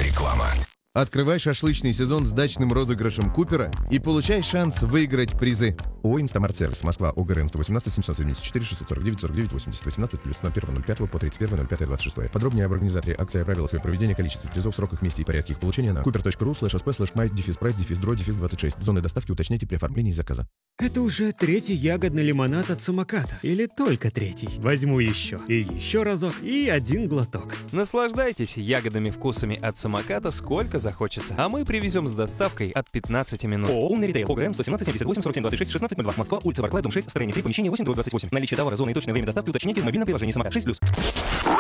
Реклама. Открывай шашлычный сезон с дачным розыгрышем Купера и получай шанс выиграть призы. ООО «Инстамарт-сервис», Москва, ОГРН 118 774 649 49 80 18 плюс 01.05 по 31.05.26. Подробнее об организаторе акции, о правилах ее проведения, количестве призов, сроках, месте и порядке их получения на cooper.ru/sp/my-price-draw-26. Зоны доставки уточняйте при оформлении заказа. Это уже третий ягодный лимонад от самоката. Или только третий. Возьму еще. И еще разок. И один глоток. Наслаждайтесь ягодными вкусами от самоката сколько захочется. А мы привезем с доставкой от 15 минут. ООО «Умный ритейл». ОГРН 117 78 47 26 16 02. Москва, улица Барклай, дом 6, строение 3, помещение 8, 28. Наличие товара, зона и точное время доставки уточните в мобильном приложении «Самокат 6+.»